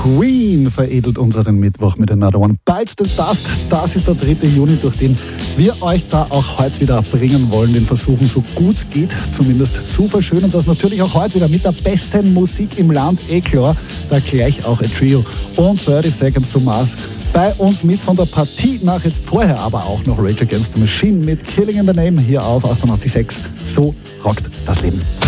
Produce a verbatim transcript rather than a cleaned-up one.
Queen veredelt unseren Mittwoch mit Another One Bites the Dust. Das ist der dritte Juni, durch den wir euch da auch heute wieder bringen wollen, den versuchen, so gut es geht, zumindest zu verschönern. Das natürlich auch heute wieder mit der besten Musik im Land, eh klar, da gleich auch ein Trio und thirty Seconds to Mars bei uns mit von der Partie nach. Jetzt vorher aber auch noch Rage Against the Machine mit Killing in the Name hier auf achtundachtzig Komma sechs. So rockt das Leben.